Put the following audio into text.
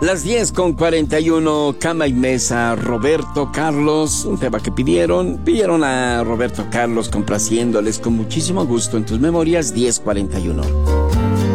Las 10:41, cama y mesa, Roberto Carlos, un tema que pidieron a Roberto Carlos complaciéndoles con muchísimo gusto en tus memorias, 10:41.